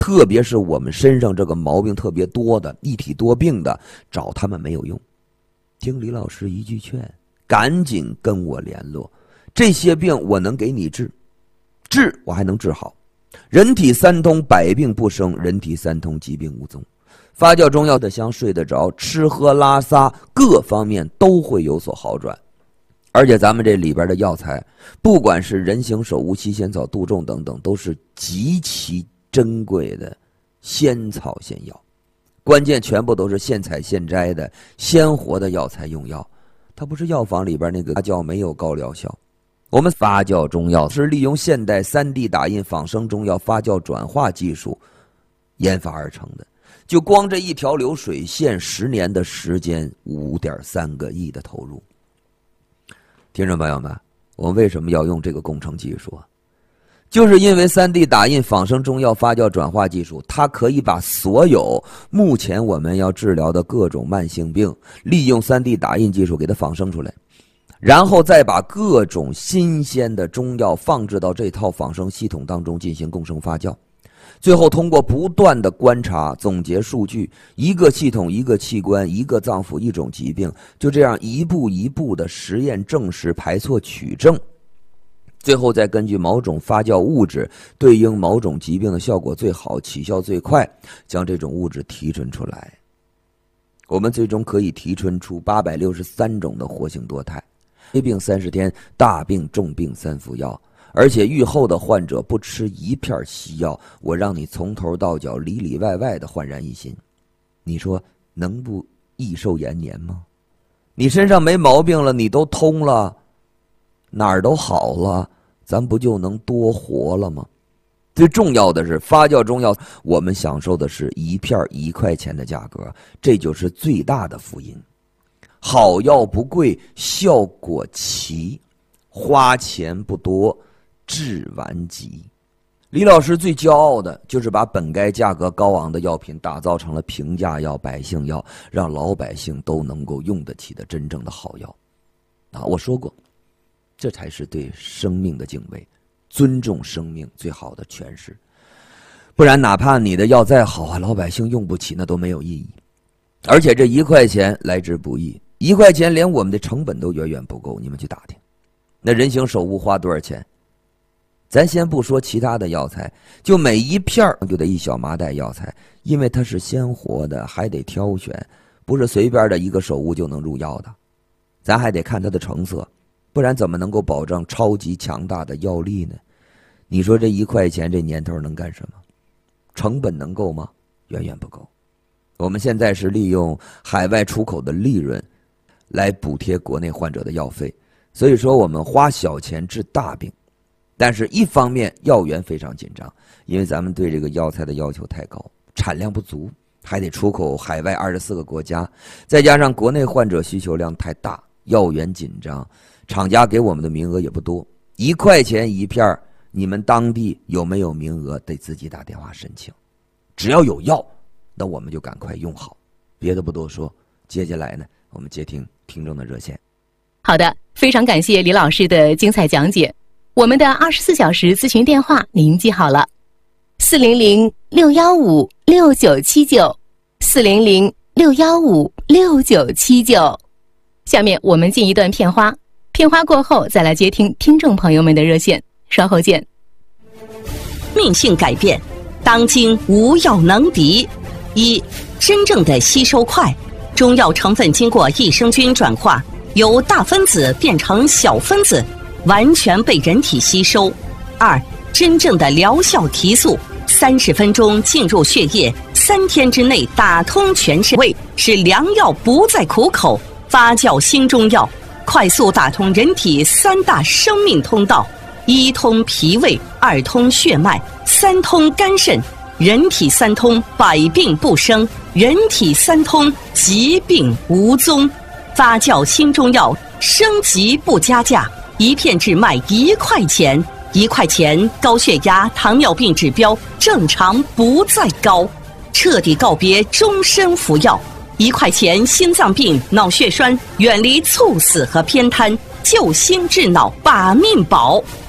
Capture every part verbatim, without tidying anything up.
特别是我们身上这个毛病特别多的、一体多病的，找他们没有用。听李老师一句劝，赶紧跟我联络。这些病我能给你治，治我还能治好。人体三通，百病不生；人体三通，疾病无踪。发酵中药的香，睡得着，吃喝拉撒各方面都会有所好转。而且咱们这里边的药材，不管是人形手乌、七仙草、杜仲等等，都是极其珍贵的仙草仙药，关键全部都是现采现摘的鲜活的药材用药，它不是药房里边那个发酵没有高疗效。我们发酵中药是利用现代 三 D 打印仿生中药发酵转化技术研发而成的，就光这一条流水线十年的时间 五点三个亿的投入。听众朋友们，我们为什么要用这个工程技术啊？就是因为 三 D 打印仿生中药发酵转化技术，它可以把所有目前我们要治疗的各种慢性病，利用 三 D 打印技术给它仿生出来，然后再把各种新鲜的中药放置到这套仿生系统当中进行共生发酵，最后通过不断的观察总结数据，一个系统一个器官一个脏腑一种疾病，就这样一步一步的实验证实排错取证，最后再根据某种发酵物质对应某种疾病的效果最好、起效最快，将这种物质提纯出来。我们最终可以提纯出八百六十三种的活性多肽，微病三十天，大病重病三服药。而且愈后的患者不吃一片西药，我让你从头到脚里里外外的焕然一新，你说能不益寿延年吗？你身上没毛病了，你都通了，哪儿都好了，咱不就能多活了吗？最重要的是发酵中药，我们享受的是一片一块钱的价格，这就是最大的福音。好药不贵，效果齐，花钱不多，治完急。李老师最骄傲的就是把本该价格高昂的药品打造成了平价药、百姓药，让老百姓都能够用得起的真正的好药。啊，我说过，这才是对生命的敬畏，尊重生命最好的诠释。不然哪怕你的药再好啊，老百姓用不起，那都没有意义。而且这一块钱来之不易，一块钱连我们的成本都远远不够，你们去打听。那人形手乌花多少钱？咱先不说其他的药材，就每一片就得一小麻袋药材，因为它是鲜活的，还得挑选，不是随便的一个手乌就能入药的，咱还得看它的成色，不然怎么能够保证超级强大的药力呢？你说这一块钱这年头能干什么？成本能够吗？远远不够。我们现在是利用海外出口的利润来补贴国内患者的药费，所以说我们花小钱治大病。但是一方面药源非常紧张，因为咱们对这个药材的要求太高，产量不足，还得出口海外二十四个国家，再加上国内患者需求量太大，药源紧张，厂家给我们的名额也不多，一块钱一片，你们当地有没有名额得自己打电话申请，只要有药，那我们就赶快用好。别的不多说，接下来呢，我们接听听众的热线。 好的，非常感谢李老师的精彩讲解。我们的二十四小时咨询电话您记好了，四零零六幺五六九七九，四零零六幺五六九七九。下面我们进一段片花，片花过后再来接听听众朋友们的热线，稍后见。 命性改变，当今无药能敌。一、真正的吸收快，中药成分经过益生菌转化，由大分子变成小分子，完全被人体吸收。二、真正的疗效提速，三十分钟进入血液，三天之内打通全身，胃使良药不再苦口。发酵新中药，快速打通人体三大生命通道：一通脾胃，二通血脉，三通肝肾。人体三通，百病不生；人体三通，疾病无踪。发酵新中药，升级不加价，一片只卖一块钱。一块钱，高血压、糖尿病指标正常不再高，彻底告别终身服药。一块钱，心脏病、脑血栓远离猝死和偏瘫，救心治脑，把命保。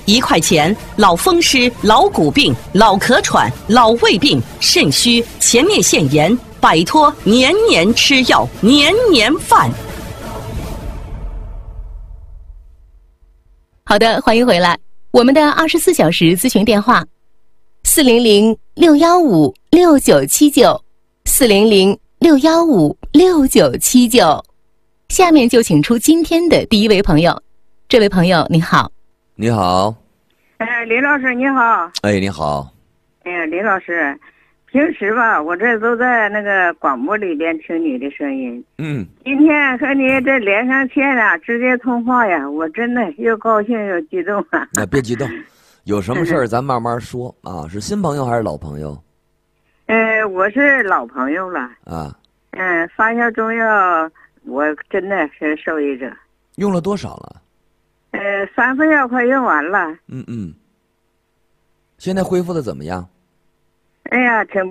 一块钱，老风湿、老骨病、老咳喘、老胃病、肾虚、前列腺炎，摆脱年年吃药、年年犯。 好的，欢迎回来。我们的二十四小时咨询电话：四零零六幺五六九七九，四零零六幺五六九七九。下面就请出今天的第一位朋友。这位朋友，你好。 你好。 哎，李老师你好。 哎，你好。 哎呀，李老师，平时吧，我这都在那个广播里边听你的声音。 嗯。 今天和你这连上线了，直接通话呀，我真的又高兴又激动啊。 那别激动，有什么事儿咱慢慢说啊。是新朋友还是老朋友？ 呃，我是老朋友了。 啊。 嗯，发酵中药，我真的是受益者。 用了多少了？ 呃，三副药快用完了。 嗯嗯。现在恢复的怎么样？ 哎呀，挺